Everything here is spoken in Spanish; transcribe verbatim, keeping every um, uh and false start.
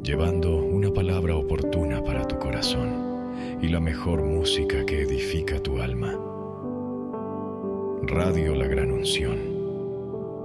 llevando una palabra oportuna para tu corazón y la mejor música que edifica tu alma. Radio La Gran Unción.